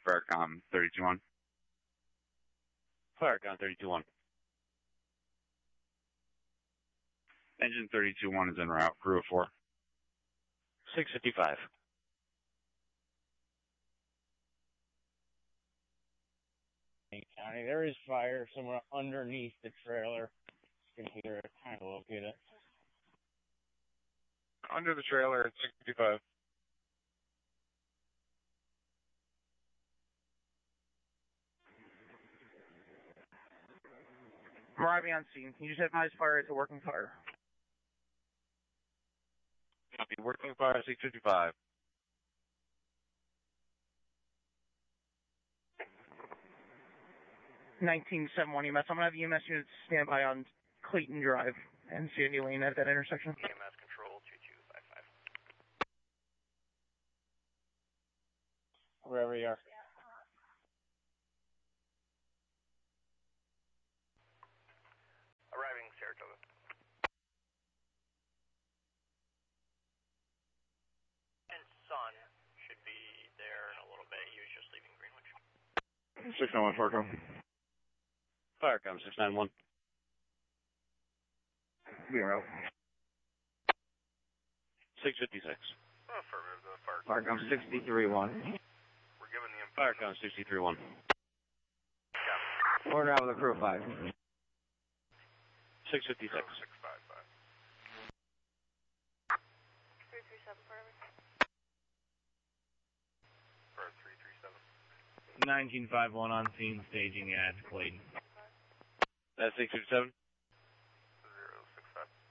Firecom 32-1. Firecom 32-1. Engine 32-1 is en route. Crew of 4. 655. County, there is fire somewhere underneath the trailer. You can hear it, kind of locate it. Under the trailer at 655. I'm arriving on scene. Can you just advise fire? It's a working fire. Copy. Working fire 655. $1971 EMS. I'm going to have EMS units stand by on Clayton Drive and Sandy Lane at that intersection. EMS control 2255. Wherever you are. Arriving Saratoga. And Sun should be there in a little bit. He was just leaving Greenwich. 691 Firecom. Firecom 691. Be out. 656. Affirmative, the fire. Firecom 63-1. We're giving the Firecom 63-1. Order out with a crew of 5. 656. 655. 337 forever. For 337. 1951 on scene, staging at Clayton. That's 657.